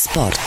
Sport.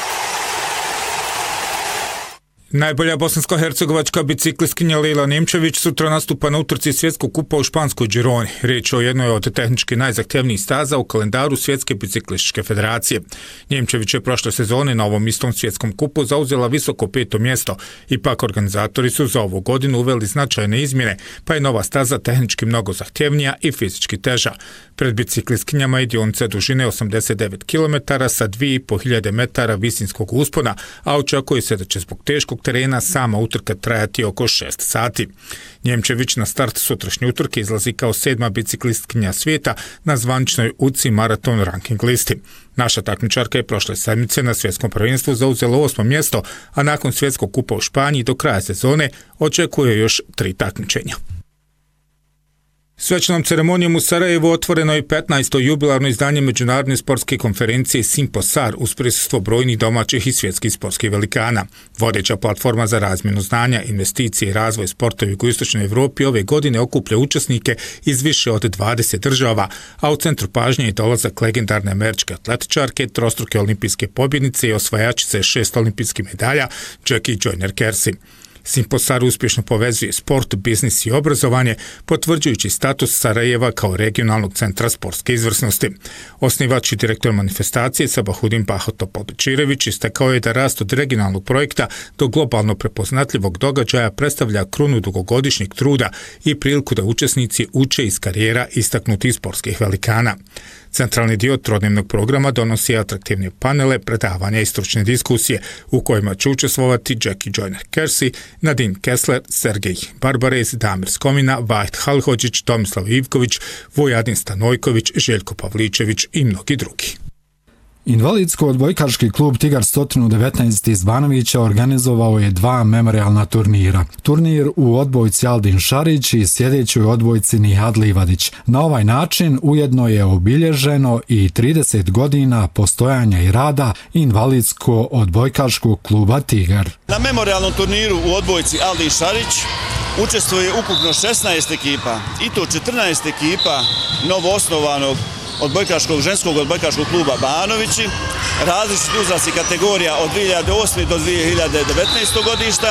Najbolja bosansko-hercegovačka biciklistkinja Lejla Nemčević sutra nastupa na utrci svjetskog kupa u španskoj Gironi. Riječ je o jednoj od tehnički najzahtjevnijih staza u kalendaru Svjetske biciklističke federacije. Nemčević je prošle sezone na ovom istom svjetskom kupu zauzela visoko 5. mjesto. Ipak organizatori su za ovu godinu uveli značajne izmjene, pa je nova staza tehnički mnogo zahtjevnija i fizički teža. Pred biciklistkinjama je dionica dužine 89 km sa 2500 metara visinskog uspona, a očekuje se da će zbog teškog terena sama utrka trajati oko 6 sati. Njemčević na start sutrašnje utrke izlazi kao 7. biciklistkinja svijeta na zvaničnoj UCI maraton ranking listi. Naša takmičarka je prošle sedmice na svjetskom prvenstvu zauzela 8. mjesto, a nakon svjetskog kupa u Španiji do kraja sezone očekuje još 3 takmičenja. Svečanom ceremonijom u Sarajevu otvoreno je 15. jubilarno izdanje međunarodne sportske konferencije Simposar uz prisustvo brojnih domaćih i svjetskih sportskih velikana. Vodeća platforma za razmjenu znanja, investicije i razvoj sporta u jugoistočnoj Evropi ove godine okuplja učesnike iz više od 20 država, a u centru pažnje je dolazak legendarne američke atletičarke, trostruke olimpijske pobjednice i osvajačice 6 olimpijskih medalja Jackie Joyner-Kersee. Simposar uspješno povezuje sport, biznis i obrazovanje, potvrđujući status Sarajeva kao regionalnog centra sportske izvrsnosti. Osnivač i direktor manifestacije Sabahudin Bahatopodčirević istakao je da rast od regionalnog projekta do globalno prepoznatljivog događaja predstavlja krunu dugogodišnjeg truda i priliku da učesnici uče iz karijera istaknutih sportskih velikana. Centralni dio trodnevnog programa donosi atraktivne panele, predavanja i stručne diskusije u kojima će učestvovati Jackie Joyner-Kersee, Nadine Kessler, Sergej Barbarez, Damir Skomina, Vahid Halhođić, Tomislav Ivković, Vojadin Stanojković, Željko Pavličević i mnogi drugi. Invalidsko-odbojkaški klub Tigar 119 iz Banovića organizovao je 2 memorialna turnira. Turnir u odbojci Aldin Šarić i sljedećoj odbojci Nihad Livadić. Na ovaj način ujedno je obilježeno i 30 godina postojanja i rada Invalidsko-odbojkaškog kluba Tigar. Na memorialnom turniru u odbojci Aldin Šarić učestvuje ukupno 16 ekipa i to 14 ekipa novoosnovanog ženskog odbojkaškog kluba Banovići, različiti uzrasti kategorija od 2008. do 2019. godišta,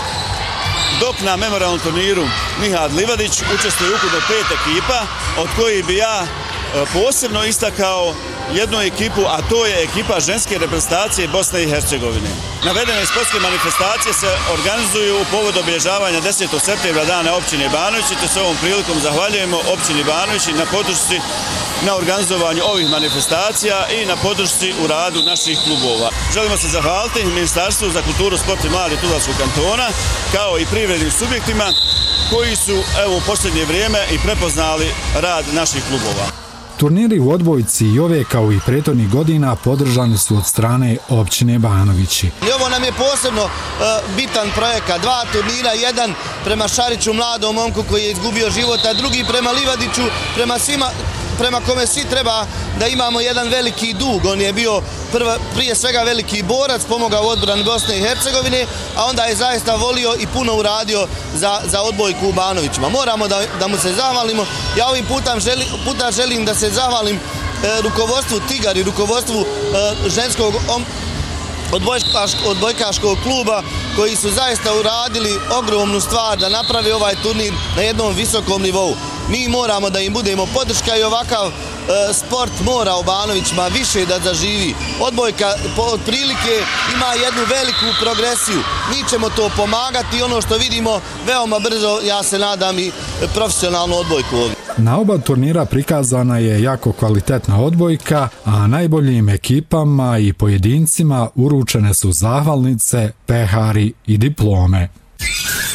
dok na memorialnom turniru Nihad Livadić učestvuje ukupno 5 ekipa, od kojih bi ja posebno istakao jednu ekipu, a to je ekipa ženske reprezentacije Bosne i Hercegovine. Navedene sportske manifestacije se organizuju u povodu obilježavanja 10. septembra dana općine Banovići, te se ovom prilikom zahvaljujemo općini Banovići na podršci na organizovanju ovih manifestacija i na podršci u radu naših klubova. Želimo se zahvaliti Ministarstvu za kulturu, sport i mlade Tuzlanskog kantona, kao i privrednim subjektima koji su u posljednje vrijeme i prepoznali rad naših klubova. Turniri u odbojci i ove kao i prethodnih godina podržani su od strane općine Banovići. I ovo nam je posebno bitan projekat. 2 turnira, jedan prema Šariću, mladom momku koji je izgubio život, a drugi prema Livadiću, prema kome svi treba da imamo jedan veliki dug. On je bio prije svega veliki borac, pomogao u odbrani Bosne i Hercegovine, a onda je zaista volio i puno uradio za odbojku u Banovićima. Moramo da mu se zahvalimo. Ja ovim puta želim da se zahvalim rukovodstvu Tigar i rukovodstvu ženskog odbojkaškog kluba koji su zaista uradili ogromnu stvar da naprave ovaj turnir na jednom visokom nivou. Mi moramo da im budemo podrška i ovakav sport mora u Banovićima više da zaživi. Odbojka otprilike ima jednu veliku progresiju. Mi ćemo to pomagati i ono što vidimo veoma brzo, ja se nadam, i profesionalnu odbojku ovdje. Na oba turnira prikazana je jako kvalitetna odbojka, a najboljim ekipama i pojedincima uručene su zahvalnice, pehari i diplome.